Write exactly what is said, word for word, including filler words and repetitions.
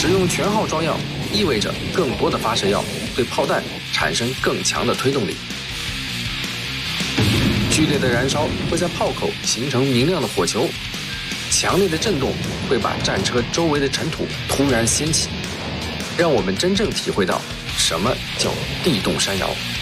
使用全号装药意味着更多的发射药对炮弹产生更强的推动力。剧烈的燃烧会在炮口形成明亮的火球，强烈的震动会把战车周围的尘土突然掀起，让我们真正体会到什么叫地动山摇。